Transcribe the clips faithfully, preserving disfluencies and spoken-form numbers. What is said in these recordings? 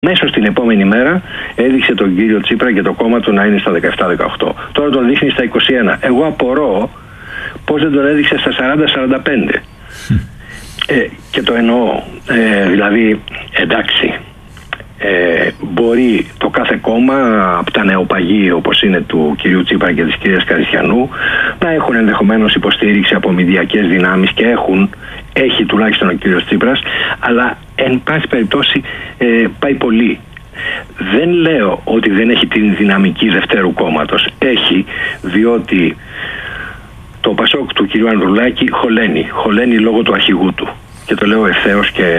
Μέσω στην επόμενη μέρα έδειξε τον κύριο Τσίπρα και το κόμμα του να είναι στα δεκαεπτά δεκαοκτώ. Τώρα τον δείχνει στα είκοσι ένα. Εγώ απορώ πώς δεν τον έδειξε στα σαράντα σαράντα πέντε. Ε, και το εννοώ. Ε, δηλαδή, εντάξει, ε, μπορεί το κάθε κόμμα από τα νεοπαγή όπως είναι του κυρίου Τσίπρα και της κυρίας Καριστιανού να έχουν ενδεχομένως υποστήριξη από μηδιακές δυνάμεις και έχουν, έχει τουλάχιστον ο κύριος Τσίπρας, αλλά εν πάση περιπτώσει ε, πάει πολύ. Δεν λέω ότι δεν έχει την δυναμική δευτέρου κόμματος. Έχει, διότι το Πασόκ του κυρίου Ανδρουλάκη χωλαίνει. Χωλαίνει λόγω του αρχηγού του. Και το λέω ευθέως και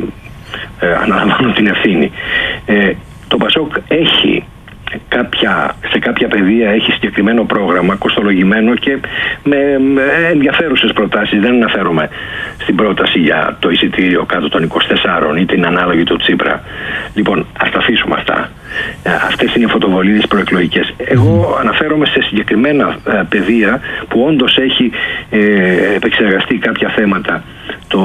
ε, αναλαμβάνω την ευθύνη. Ε, το Πασόκ έχει κάποια, σε κάποια πεδία έχει συγκεκριμένο πρόγραμμα, κοστολογημένο και με, με ενδιαφέρουσες προτάσεις. Δεν αναφέρομαι στην πρόταση για το εισιτήριο κάτω των είκοσι τεσσάρων ή την ανάλογη του Τσίπρα. Λοιπόν, ας τα αφήσουμε αυτά. Αυτές είναι οι φωτοβολίδες προεκλογικές. Εγώ αναφέρομαι σε συγκεκριμένα ε, πεδία που όντως έχει ε, επεξεργαστεί κάποια θέματα το,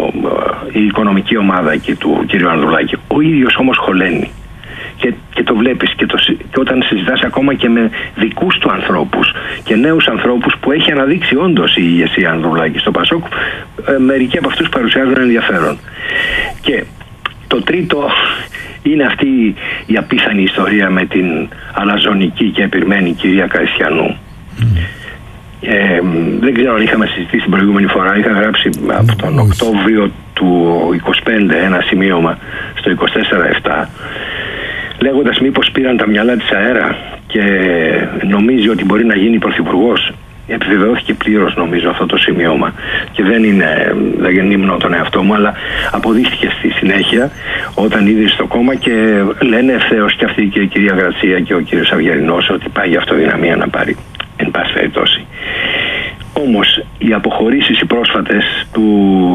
ε, η οικονομική ομάδα εκεί του κ. Ανδρουλάκη. Ο ίδιος όμως χωλαίνει. Και, και το βλέπεις και, το, και όταν συζητάς ακόμα και με δικούς του ανθρώπους και νέους ανθρώπους που έχει αναδείξει όντως η ηγεσία Ανδρουλάκη στο Πασόκ, ε, μερικοί από αυτούς παρουσιάζουν ενδιαφέρον. Και το τρίτο είναι αυτή η απίθανη ιστορία με την αλαζονική και επιρμένη κυρία Καριστιανού. Mm. Ε, δεν ξέρω αν είχαμε συζητήσει την προηγούμενη φορά. Είχα γράψει από τον mm. Οκτώβριο του είκοσι πέντε ένα σημείωμα στο είκοσι τέσσερα επτά, λέγοντας μήπως πήραν τα μυαλά της αέρα και νομίζει ότι μπορεί να γίνει πρωθυπουργός. Επιβεβαιώθηκε πλήρως νομίζω αυτό το σημείωμα και δεν είναι, δεν ήμουν τον εαυτό μου, αλλά αποδείχθηκε στη συνέχεια όταν είδε στο κόμμα και λένε ευθέως και αυτή και η κυρία Γρατσία και ο κύριος Αυγερινός ότι πάει για αυτοδυναμία να πάρει, εν πάση περιπτώσει. Όμως οι αποχωρήσεις οι πρόσφατες του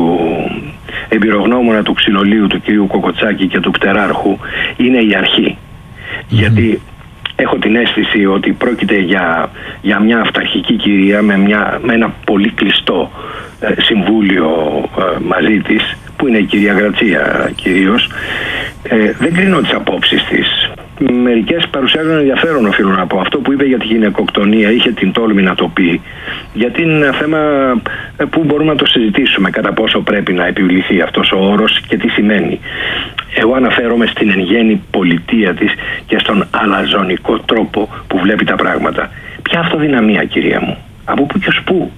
εμπειρογνώμονα του ξυλολίου του κυρίου Κοκοτσάκη και του Πτεράρχου είναι η αρχή. Mm-hmm. Γιατί έχω την αίσθηση ότι πρόκειται για, για μια αυταρχική κυρία με, μια, με ένα πολύ κλειστό ε, συμβούλιο ε, μαζί της, που είναι η κυρία Γρατσία κυρίως. Ε, δεν κρίνω τις απόψεις της. Μερικές παρουσιάζουν ενδιαφέρον, οφείλω να πω. Αυτό που είπε για τη γυναικοκτονία είχε την τόλμη να το πει, γιατί είναι ένα θέμα που μπορούμε να το συζητήσουμε κατά πόσο πρέπει να επιβληθεί αυτός ο όρος και τι σημαίνει. Εγώ αναφέρομαι στην εν γέννη πολιτεία της και στον αλαζονικό τρόπο που βλέπει τα πράγματα. Ποια αυτοδυναμία, κυρία μου? Από πού και ως πού?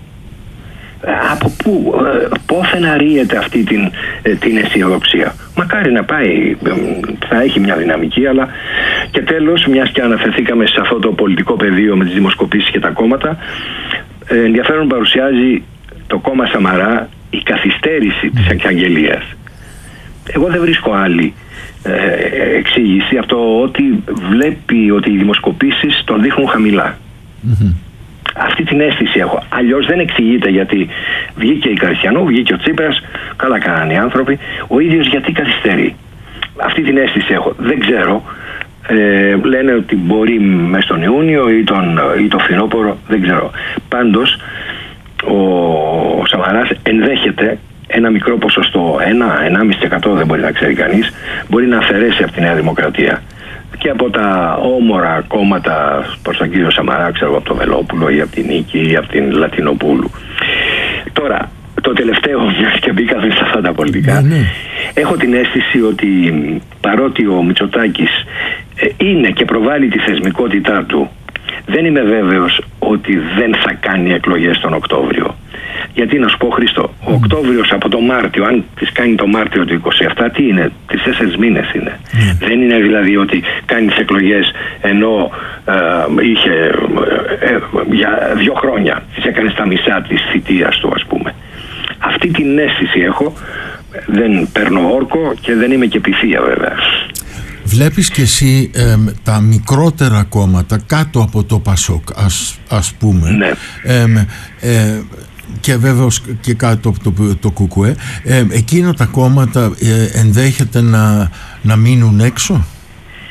Από πού, πόθεν αρίεται αυτή την, την αισιοδοξία? Μακάρι να πάει, θα έχει μια δυναμική, αλλά και τέλος, μιας και αναφερθήκαμε σε αυτό το πολιτικό πεδίο με τις δημοσκοπήσεις και τα κόμματα, ενδιαφέρον παρουσιάζει το κόμμα Σαμαρά η καθυστέρηση της εξαγγελίας. Εγώ δεν βρίσκω άλλη ε, εξήγηση από το ότι βλέπει ότι οι δημοσκοπήσεις τον δείχνουν χαμηλά. Mm-hmm. Αυτή την αίσθηση έχω. Αλλιώς δεν εξηγείται γιατί βγήκε η Καριστιανού, βγήκε ο Τσίπρας, καλά κάνανε οι άνθρωποι. Ο ίδιος γιατί καθυστερεί? Αυτή την αίσθηση έχω. Δεν ξέρω. Ε, λένε ότι μπορεί μέσα στον Ιούνιο ή τον, ή το φθινόπωρο, δεν ξέρω. Πάντως ο, ο Σαμαράς ενδέχεται ένα μικρό ποσοστό, ένα, ενάμιση τοις εκατό δεν μπορεί να ξέρει κανείς, μπορεί να αφαιρέσει από τη Νέα Δημοκρατία και από τα όμορα κόμματα προς τον κύριο Σαμαρά, ξέρω, από το Βελόπουλο ή από την Νίκη ή από την Λατινοπούλου. Τώρα, το τελευταίο, μιας και μπήκαμε σε αυτά τα πολιτικά, ναι, ναι. έχω την αίσθηση ότι παρότι ο Μητσοτάκης είναι και προβάλλει τη θεσμικότητά του, δεν είμαι βέβαιος ότι δεν θα κάνει εκλογές τον Οκτώβριο. Γιατί να σου πω, Χρήστο, ο Οκτώβριος από το Μάρτιο, αν τις κάνει το Μάρτιο του είκοσι επτά, τι είναι? Τις τέσσερις μήνες είναι. Mm. Δεν είναι δηλαδή ότι κάνει τις εκλογές ενώ ε, είχε ε, ε, για δύο χρόνια, τις έκανε στα μισά της θητείας του, ας πούμε. Αυτή την αίσθηση έχω, δεν παίρνω όρκο και δεν είμαι και πυθία βέβαια. Βλέπεις και εσύ ε, τα μικρότερα κόμματα κάτω από το Πασόκ, ας, ας πούμε, ναι. ε, ε, και βέβαια και κάτω από το, το ΚΚΕ, ε, εκείνα τα κόμματα ε, ενδέχεται να, να μείνουν έξω.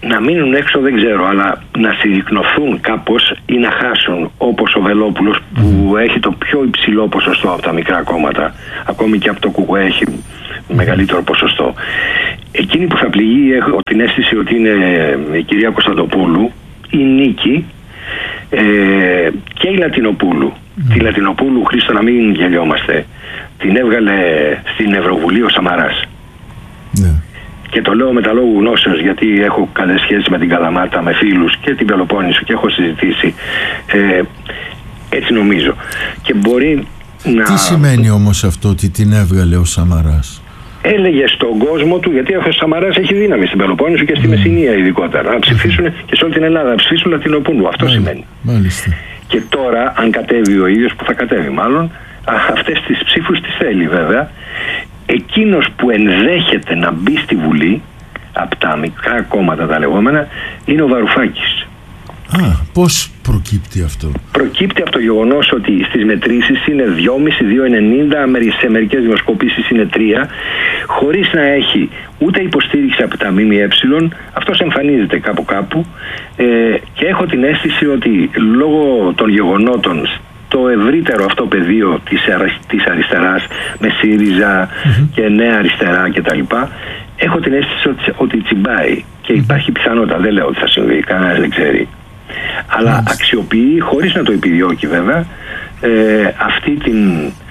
να μείνουν έξω δεν ξέρω, αλλά να συρρυκνωθούν κάπως ή να χάσουν, όπως ο Βελόπουλος που mm. έχει το πιο υψηλό ποσοστό από τα μικρά κόμματα, ακόμη και από το ΚΚΕ έχει μεγαλύτερο ποσοστό. Εκείνη που θα πληγεί, έχω την αίσθηση ότι είναι η κυρία Κωνσταντοπούλου, η Νίκη ε, και η Λατινοπούλου. Mm. Τη Λατινοπούλου, Χρήστο, να μην γελιόμαστε, την έβγαλε στην Ευρωβουλή ο Σαμαράς. Yeah. Και το λέω με τα λόγου γνώσεως, γιατί έχω καλές σχέσεις με την Καλαμάτα, με φίλους και την Πελοπόννησο και έχω συζητήσει. Ε, έτσι νομίζω. Και μπορεί να... Τι σημαίνει όμως αυτό ότι την έβγαλε ο Σαμαράς? Έλεγε στον κόσμο του, γιατί ο Σαμαράς έχει δύναμη στην Πελοπόννησο και στη mm. Μεσσηνία ειδικότερα, να ψηφίσουν mm. και σε όλη την Ελλάδα, να ψηφίσουν Λατινοπούλου. Αυτό Μάλιστα. σημαίνει. Μάλιστα. Και τώρα, αν κατέβει ο ίδιος, που θα κατέβει μάλλον, αυτές τις ψήφους τις θέλει βέβαια. Εκείνος που ενδέχεται να μπει στη Βουλή από τα μικρά κόμματα τα λεγόμενα είναι ο Βαρουφάκης. Α, πώς προκύπτει αυτό? Προκύπτει από το γεγονός ότι στις μετρήσεις είναι δυόμισι, δύο ενενήντα, σε μερικές δημοσκοπήσεις είναι τρία, χωρίς να έχει ούτε υποστήριξη από τα ΜΜΕ. Αυτός εμφανίζεται κάπου κάπου ε, και έχω την αίσθηση ότι λόγω των γεγονότων το ευρύτερο αυτό πεδίο της, της αριστεράς με ΣΥΡΙΖΑ mm-hmm. και Νέα Αριστερά κτλ. Έχω την αίσθηση ότι, ότι τσιμπάει και υπάρχει πιθανότητα, δεν λέω ότι θα συμβεί, κανένας δεν ξέρει, αλλά mm-hmm. αξιοποιεί, χωρίς να το επιδιώκει βέβαια, ε, αυτή την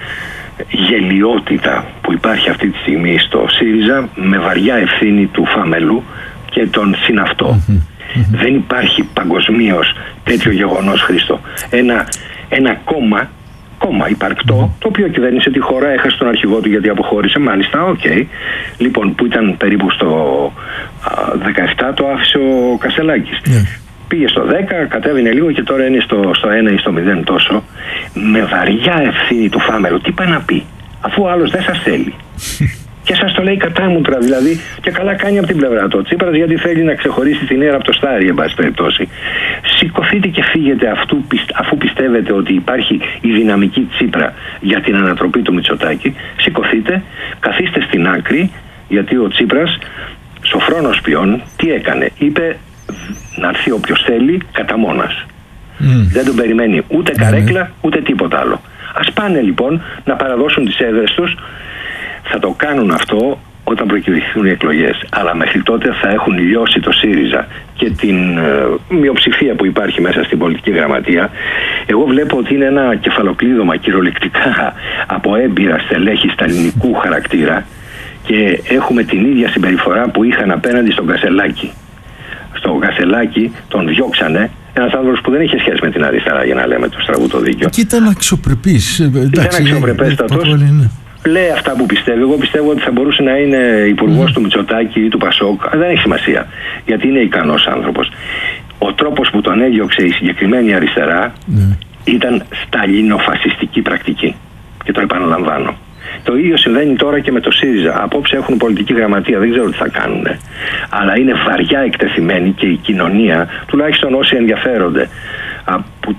γελιότητα που υπάρχει αυτή τη στιγμή στο ΣΥΡΙΖΑ με βαριά ευθύνη του Φαμελού και τον συναυτό. Mm-hmm. Mm-hmm. Δεν υπάρχει παγκοσμίως τέτοιο γεγονός, Χρήστο. Ένα Ένα κόμμα, κόμμα υπαρκτό, mm. το οποίο κυβέρνησε τη χώρα, έχασε τον αρχηγό του γιατί αποχώρησε, μάλιστα, οκ. Okay. Λοιπόν, που ήταν περίπου στο δεκαεπτά, το άφησε ο Κασελάκης. Yeah. Πήγε στο δέκα, κατέβηνε λίγο και τώρα είναι στο, στο ένα ή στο μηδέν τόσο. Με βαριά ευθύνη του Φάμελου, τι πάει να πει, αφού ο άλλος δεν σας θέλει. Και σας το λέει κατάμουτρα, δηλαδή, και καλά κάνει από την πλευρά του. Τσίπρας γιατί θέλει να ξεχωρίσει την αίρα από το στάρι, εν πάση περιπτώσει. Σηκωθείτε και φύγετε αυτού, αφού πιστεύετε ότι υπάρχει η δυναμική Τσίπρα για την ανατροπή του Μητσοτάκη. Σηκωθείτε, καθίστε στην άκρη, γιατί ο Τσίπρας, σοφρόνος ποιόν, τι έκανε? Είπε να έρθει όποιος θέλει κατά μόνας. Mm. Δεν τον περιμένει ούτε καρέκλα, ούτε τίποτα άλλο. Ας πάνε λοιπόν να παραδώσουν τις έδρες τους. Θα το κάνουν αυτό όταν προκυρηθούν οι εκλογές. Αλλά μέχρι τότε θα έχουν λιώσει το ΣΥΡΙΖΑ και την ε, μειοψηφία που υπάρχει μέσα στην πολιτική γραμματεία. Εγώ βλέπω ότι είναι ένα κεφαλοκλείδωμα κυριολεκτικά από έμπειρα στελέχη σταλινικού χαρακτήρα και έχουμε την ίδια συμπεριφορά που είχαν απέναντι στον Κασελάκη. Στον Κασελάκη τον διώξανε. Ένας άνθρωπος που δεν είχε σχέση με την αριστερά, για να λέμε το στραβού το δίκιο. Και ήταν αξιοπρεπής. Ήταν αξιοπρεπέστατος. Λέει αυτά που πιστεύει. Εγώ πιστεύω ότι θα μπορούσε να είναι υπουργός mm. του Μητσοτάκη ή του Πασόκ. Δεν έχει σημασία. Γιατί είναι ικανός άνθρωπος. Ο τρόπος που τον έδιωξε η συγκεκριμένη αριστερά mm. ήταν σταλινοφασιστική πρακτική. Και το επαναλαμβάνω. Το ίδιο συμβαίνει τώρα και με το ΣΥΡΙΖΑ. Απόψε έχουν πολιτική γραμματεία, δεν ξέρω τι θα κάνουν. Αλλά είναι βαριά εκτεθειμένη και η κοινωνία, τουλάχιστον όσοι ενδιαφέρονται από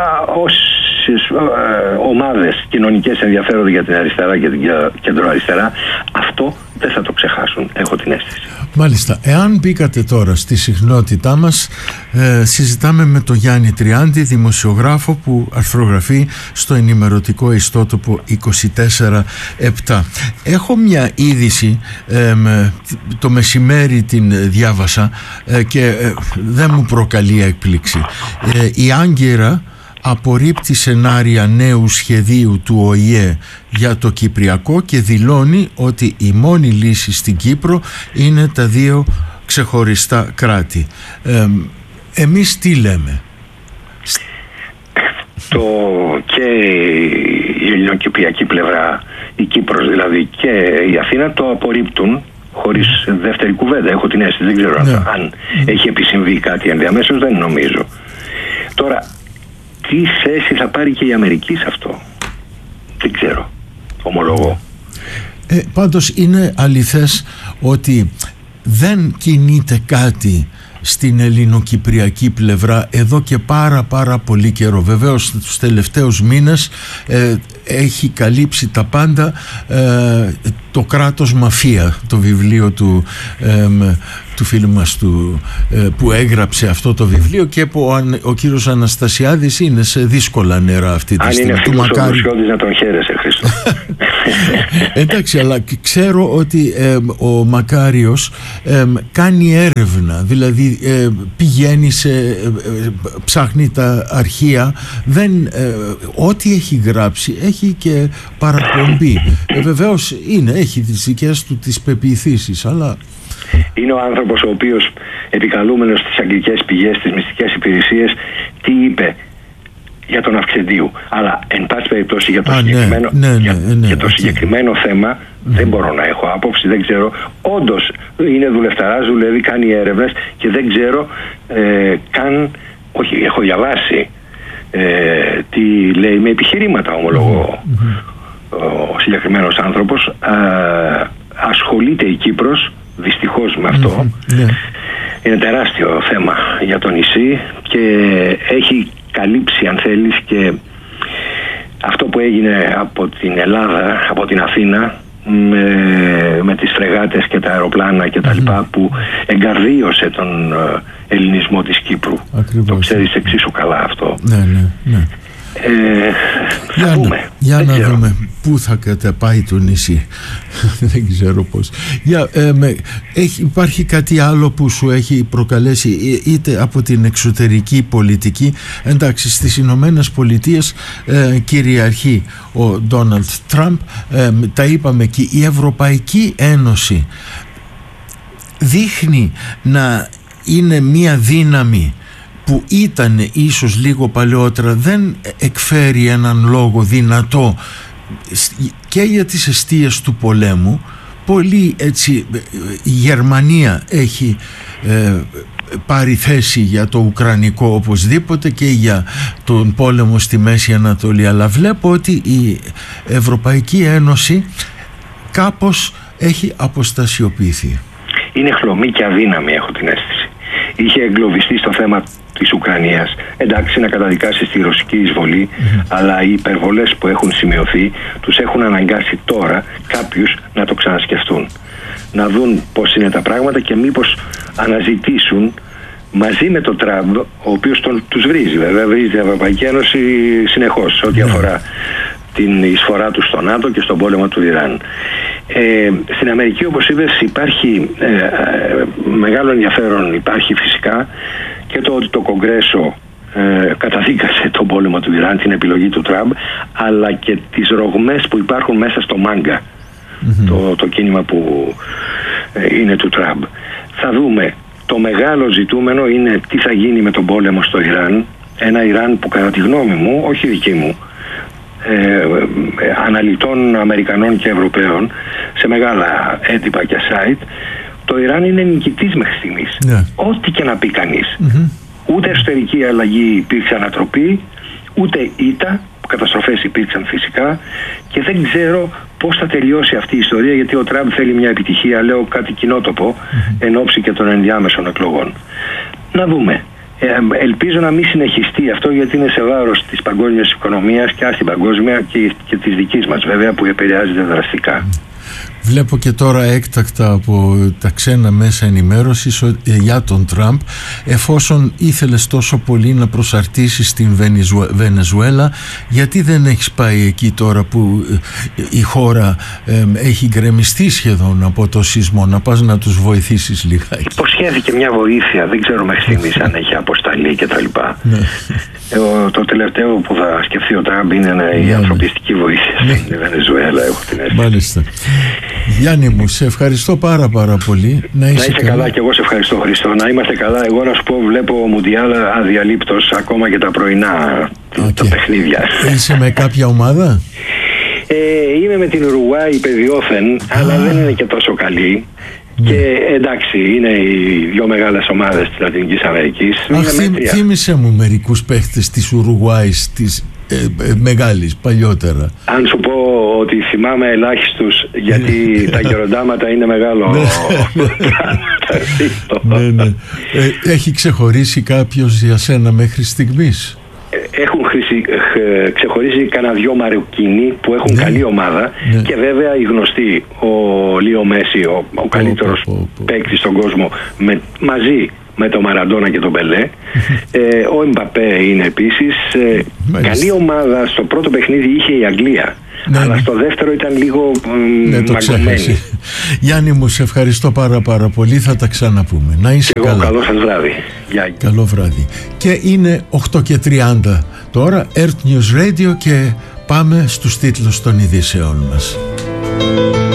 όσες ομάδες κοινωνικές ενδιαφέρονται για την αριστερά και την κεντροαριστερά, αυτό δεν θα το ξεχάσουν, έχω την αίσθηση. Μάλιστα. Εάν μπήκατε τώρα στη συχνότητά μας, ε, συζητάμε με τον Γιάννη Τριάντη, δημοσιογράφο που αρθρογραφεί στο ενημερωτικό ιστότοπο είκοσι τέσσερα επτά. Έχω μια είδηση, ε, το μεσημέρι την διάβασα ε, και ε, δεν μου προκαλεί έκπληξη. Ε, η Άγκυρα απορρίπτει σενάρια νέου σχεδίου του Ο Η Ε για το Κυπριακό και δηλώνει ότι η μόνη λύση στην Κύπρο είναι τα δύο ξεχωριστά κράτη. Ε, εμείς τι λέμε? Το και η ελληνοκυπριακή πλευρά, η Κύπρος δηλαδή και η Αθήνα το απορρίπτουν χωρίς δεύτερη κουβέντα. Έχω την αίσθηση, δεν ξέρω ναι. αν mm. έχει επισυμβεί κάτι ενδιαμέσως, δεν νομίζω. Τώρα, τι θέση θα πάρει και η Αμερική σε αυτό, δεν ξέρω, ομολογώ. Ε, πάντως είναι αληθές ότι δεν κινείται κάτι στην ελληνοκυπριακή πλευρά εδώ και πάρα πάρα πολύ καιρό. Βεβαίως τους τελευταίους μήνες ε, έχει καλύψει τα πάντα ε, το κράτος μαφία, το βιβλίο του ε, του φίλου μας του, ε, που έγραψε αυτό το βιβλίο, και που ο, ο κύριος Αναστασιάδης είναι σε δύσκολα νερά αυτή τη Αν στιγμή. Αν είναι αυτός ο Δουσιώδης, να τον χαίρεσαι, Χρήστο. Εντάξει, αλλά ξέρω ότι ε, ο Μακάριος ε, κάνει έρευνα, δηλαδή ε, πηγαίνει σε, ε, ψάχνει τα αρχεία, δεν, ε, ό,τι έχει γράψει έχει και παραπομπή. Ε, βεβαίως είναι, έχει τις δικές του τις πεποιηθήσεις, αλλά... Είναι ο άνθρωπος ο οποίος, επικαλούμενος στις αγγλικές πηγές, στις μυστικές υπηρεσίες, τι είπε για τον Αυξεντίου. Αλλά εν πάση περιπτώσει για το Α, συγκεκριμένο, ναι, ναι, για, ναι, ναι, για το okay. συγκεκριμένο θέμα mm. δεν μπορώ να έχω άποψη, δεν ξέρω. Όντως είναι δουλευταράς, δουλεύει, κάνει έρευνες και δεν ξέρω ε, καν, όχι, έχω διαβάσει ε, τι λέει με επιχειρήματα, ομολογώ mm-hmm. ο συγκεκριμένος άνθρωπος. Ε, ασχολείται η Κύπρος δυστυχώς με αυτό. Mm-hmm. Yeah. Είναι τεράστιο θέμα για το νησί και έχει καλύψει, αν θέλεις, και αυτό που έγινε από την Ελλάδα, από την Αθήνα, με, με τις φρεγάτες και τα αεροπλάνα και τα mm-hmm. λοιπά, που εγκαρδίωσε τον ελληνισμό της Κύπρου. Ακριβώς. Το ξέρεις εξίσου καλά αυτό. Ναι, ναι, ναι. Ε, για θα να, δούμε. για δεν να ξέρω. δούμε πού θα καταπάει το νησί. Δεν ξέρω πώς. Για, ε, με, έχει, υπάρχει κάτι άλλο που σου έχει προκαλέσει, είτε από την εξωτερική πολιτική? Εντάξει, στις Ηνωμένες Πολιτείες ε, κυριαρχεί ο Ντόναλντ Τραμπ, ε, τα είπαμε, και η Ευρωπαϊκή Ένωση δείχνει να είναι μία δύναμη που ήταν ίσως λίγο παλαιότερα, δεν εκφέρει έναν λόγο δυνατό και για τις αιστείες του πολέμου. Πολύ έτσι, η Γερμανία έχει ε, πάρει θέση για το ουκρανικό οπωσδήποτε και για τον πόλεμο στη Μέση Ανατολή, αλλά βλέπω ότι η Ευρωπαϊκή Ένωση κάπως έχει αποστασιοποιηθεί. Είναι χλωμή και αδύναμη, έχω την αίσθηση. Είχε εγκλωβιστεί στο θέμα της Ουκρανίας. Εντάξει, να καταδικάσει τη ρωσική εισβολή, mm-hmm. αλλά οι υπερβολές που έχουν σημειωθεί τους έχουν αναγκάσει τώρα κάποιους να το ξανασκεφτούν. Να δουν πώς είναι τα πράγματα και μήπως αναζητήσουν μαζί με τον Τραμπ, ο οποίος τον, τους βρίζει, βέβαια, βρίζει την Ευρωπαϊκή Ένωση συνεχώς ό,τι mm-hmm. αφορά την εισφορά του στο ΝΑΤΟ και στον πόλεμο του Ιράν. Ε, στην Αμερική, όπως είπες, υπάρχει ε, ε, μεγάλο ενδιαφέρον, υπάρχει φυσικά και το ότι το Κογκρέσο ε, καταδίκασε τον πόλεμο του Ιράν, την επιλογή του Τραμπ, αλλά και τις ρογμές που υπάρχουν μέσα στο μάγκα, mm-hmm. το, το κίνημα που ε, είναι του Τραμπ. Θα δούμε. Το μεγάλο ζητούμενο είναι τι θα γίνει με τον πόλεμο στο Ιράν, ένα Ιράν που κατά τη γνώμη μου, όχι δική μου, Ε, αναλυτών Αμερικανών και Ευρωπαίων σε μεγάλα έντυπα και site, το Ιράν είναι νικητής μέχρι στιγμής. Yeah. Ό,τι και να πει κανείς. Mm-hmm. Ούτε εσωτερική αλλαγή υπήρξε ανατροπή, ούτε ήττα, καταστροφές υπήρξαν φυσικά, και δεν ξέρω πώς θα τελειώσει αυτή η ιστορία, γιατί ο Τραμπ θέλει μια επιτυχία, λέω κάτι κοινότοπο, mm-hmm. εν ώψη και των ενδιάμεσων εκλογών. Να δούμε. Ελπίζω να μην συνεχιστεί αυτό, γιατί είναι σε βάρος της παγκόσμιας οικονομίας και στην παγκόσμια και, και της δικής μας, βέβαια, που επηρεάζεται δραστικά. Βλέπω και τώρα έκτακτα από τα ξένα μέσα ενημέρωσης για τον Τραμπ, εφόσον ήθελες τόσο πολύ να προσαρτήσεις την Βενεζουέλα, γιατί δεν έχεις πάει εκεί τώρα που η χώρα ε, έχει γκρεμιστεί σχεδόν από το σεισμό, να πας να τους βοηθήσεις λιγάκι? Υποσχέθηκε μια βοήθεια, δεν ξέρω μέχρι στιγμής αν έχει αποσταλεί και τα λοιπά. ε, το τελευταίο που θα σκεφτεί ο Τραμπ είναι η ανθρωπιστική βοήθεια στην Βενεζουέλα, έχω την αίσθηση. Μάλιστα. Γιάννη μου, σε ευχαριστώ πάρα πάρα πολύ. Να είσαι, να είσαι καλά. καλά και εγώ σε ευχαριστώ, Χριστό. Να είμαστε καλά. Εγώ να σου πω, βλέπω Μουντιάλ αδιαλείπτως ακόμα και τα πρωινά, okay. τα παιχνίδια. Είσαι με κάποια ομάδα? Ε, είμαι με την Ουρουγουάη παιδιόφεν, ah. αλλά δεν είναι και τόσο καλή. Ναι. Και εντάξει, είναι οι δύο μεγάλες ομάδες της Λατινικής Αμερικής. Αχ, θύ, θύμισε μου μερικούς παίχτες της Ουρουγουάης, της ε, ε, μεγάλης, παλιότερα. Αν σου πω ότι θυμάμαι ελάχιστους, γιατί τα γεροντάματα είναι μεγάλο. ναι, ναι. Ε, έχει ξεχωρίσει κάποιος για σένα μέχρι στιγμής? έχουν χρησι... ξεχωρίσει κανένα δυο Μαροκινοί που έχουν ναι. καλή ομάδα ναι. και βέβαια οι γνωστοί, ο Λίο Μέση, ο, ο καλύτερος oh, oh, oh, oh. παίκτης στον κόσμο, με, μαζί με τον Μαραντόνα και τον Πελέ. ε, ο Εμπαπέ είναι επίσης. Ε, καλή ομάδα στο πρώτο παιχνίδι είχε η Αγγλία. Ναι, αλλά ναι. στο δεύτερο ήταν λίγο ναι, μαγκωμένη. Γιάννη μου, σε ευχαριστώ πάρα πάρα πολύ. Θα τα ξαναπούμε. Να είσαι εγώ, καλά. Καλό σας βράδυ. Γεια. Καλό βράδυ. Και είναι οκτώ και τριάντα τώρα, Earth News Radio, και πάμε στους τίτλους των ειδήσεών μας.